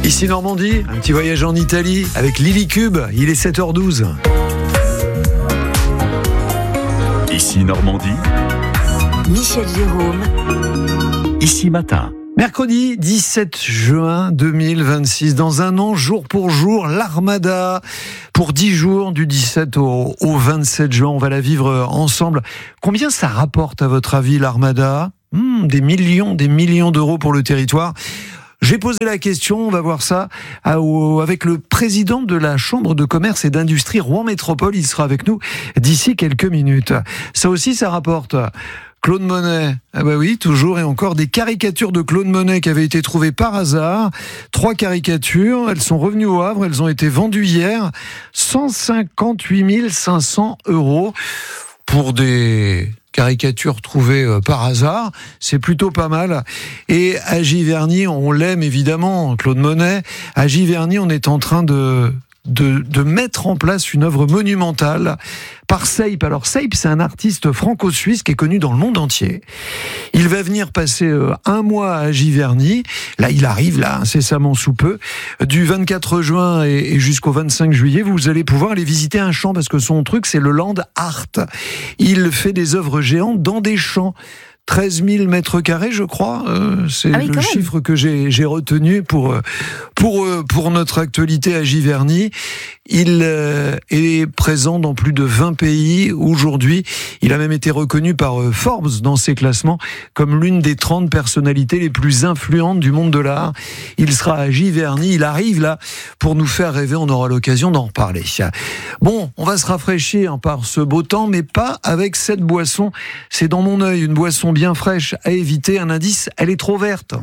Ici Normandie, un petit voyage en Italie avec Lily Cube, il est 7h12. Ici Normandie, Michel Jérôme. Ici Matin. Mercredi 17 juin 2026, dans un an, jour pour jour, l'Armada, pour 10 jours, du 17 au 27 juin, on va la vivre ensemble. Combien ça rapporte à votre avis l'Armada ? Des millions d'euros pour le territoire. J'ai posé la question, on va voir ça avec le président de la Chambre de commerce et d'industrie Rouen Métropole. Il sera avec nous d'ici quelques minutes. Ça aussi, ça rapporte. Claude Monet, ah bah oui, toujours et encore des caricatures de Claude Monet qui avaient été trouvées par hasard. 3 caricatures, elles sont revenues au Havre, elles ont été vendues hier. 158 500 € pour des caricatures trouvées par hasard, c'est plutôt pas mal. Et à Giverny, on l'aime évidemment, Claude Monet. À Giverny, on est en train de mettre en place une œuvre monumentale par Seip. Alors Seip, c'est un artiste franco-suisse qui est connu dans le monde entier. Il va venir passer un mois à Giverny. Là, il arrive incessamment sous peu. Du 24 juin et jusqu'au 25 juillet, vous allez pouvoir aller visiter un champ parce que son truc, c'est le land art. Il fait des œuvres géantes dans des champs. 13 000 mètres carrés, je crois. C'est le chiffre que j'ai retenu pour notre actualité à Giverny. Il est présent dans plus de 20 pays aujourd'hui. Il a même été reconnu par Forbes dans ses classements comme l'une des 30 personnalités les plus influentes du monde de l'art. Il sera à Giverny. Il arrive là pour nous faire rêver. On aura l'occasion d'en reparler. Bon, on va se rafraîchir par ce beau temps, mais pas avec cette boisson. C'est dans mon œil, une boisson bien fraîche à éviter. Un indice, elle est trop verte.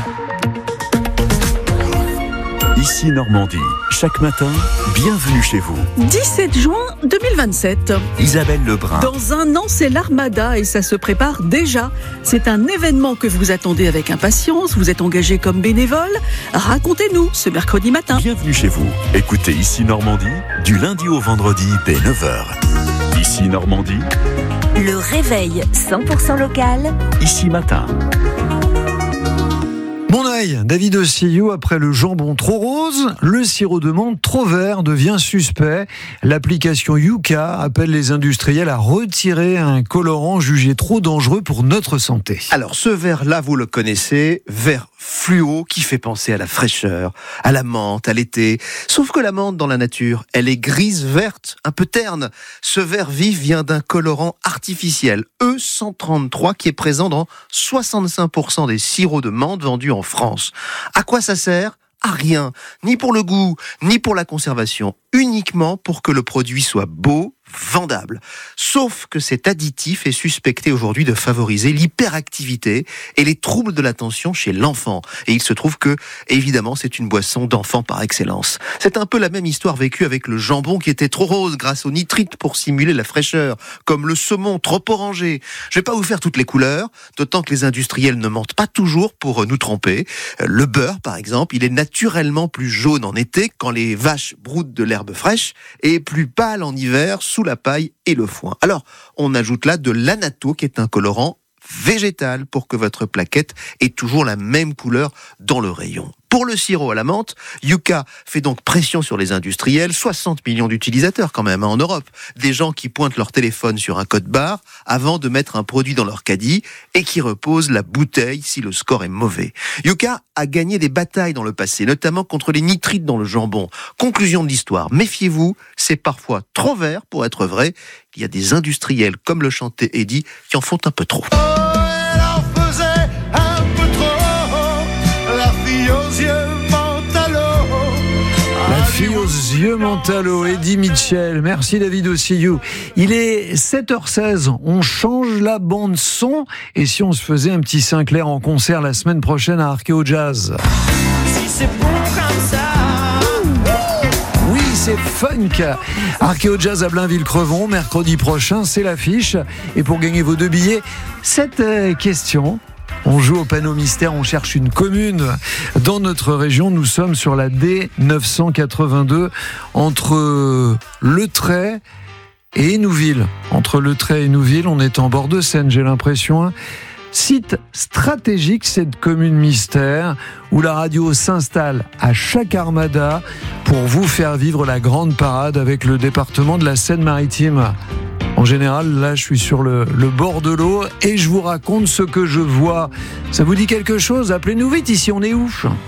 Ici Normandie, chaque matin, bienvenue chez vous. 17 juin 2027. Isabelle Lebrun. Dans un an, c'est l'Armada et ça se prépare déjà. C'est un événement que vous attendez avec impatience. Vous êtes engagé comme bénévole. Racontez-nous ce mercredi matin. Bienvenue chez vous. Écoutez Ici Normandie, du lundi au vendredi dès 9h. Ici Normandie. Le réveil 100% local. Ici Matin. Mon œil, David Ossillou, après le jambon trop rose, le sirop de menthe trop vert devient suspect. L'application Yuka appelle les industriels à retirer un colorant jugé trop dangereux pour notre santé. Alors ce vert-là, vous le connaissez, vert fluo qui fait penser à la fraîcheur, à la menthe, à l'été. Sauf que la menthe dans la nature, elle est grise-verte, un peu terne. Ce vert vif vient d'un colorant artificiel, E133, qui est présent dans 65% des sirops de menthe vendus en France. À quoi ça sert ? À rien, ni pour le goût, ni pour la conservation, uniquement pour que le produit soit beau, vendable. Sauf que cet additif est suspecté aujourd'hui de favoriser l'hyperactivité et les troubles de l'attention chez l'enfant. Et il se trouve que, évidemment, c'est une boisson d'enfant par excellence. C'est un peu la même histoire vécue avec le jambon qui était trop rose grâce au nitrite pour simuler la fraîcheur, comme le saumon trop orangé. Je vais pas vous faire toutes les couleurs, d'autant que les industriels ne mentent pas toujours pour nous tromper. Le beurre, par exemple, il est naturellement plus jaune en été quand les vaches broutent de l'herbe fraîche et plus pâle en hiver sous la paille et le foin. Alors, on ajoute là de l'annatto qui est un colorant végétal pour que votre plaquette ait toujours la même couleur dans le rayon. Pour le sirop à la menthe, Yuka fait donc pression sur les industriels, 60 millions d'utilisateurs quand même en Europe, des gens qui pointent leur téléphone sur un code barre avant de mettre un produit dans leur caddie et qui reposent la bouteille si le score est mauvais. Yuka a gagné des batailles dans le passé, notamment contre les nitrites dans le jambon. Conclusion de l'histoire, méfiez-vous, c'est parfois trop vert pour être vrai. Il y a des industriels, comme le chantait Eddie, qui en font un peu trop. La fille aux yeux mentalo, Eddie Mitchell. Merci David Ossillou. Il est 7h16, on change la bande son. Et si on se faisait un petit Sinclair en concert la semaine prochaine à Arkéo Jazz? Si c'est bon comme ça. Oui, c'est funk. Arkéo Jazz à Blainville-Crevon, mercredi prochain, c'est l'affiche. Et pour gagner vos 2 billets, cette question... On joue au panneau mystère, on cherche une commune dans notre région. Nous sommes sur la D982 entre Le Trait et Hénouville. Entre Le Trait et Hénouville, on est en bord de Seine, j'ai l'impression. Site stratégique, cette commune mystère, où la radio s'installe à chaque armada pour vous faire vivre la grande parade avec le département de la Seine-Maritime. En général, là, je suis sur le bord de l'eau et je vous raconte ce que je vois. Ça vous dit quelque chose? Appelez-nous vite, ici on est où?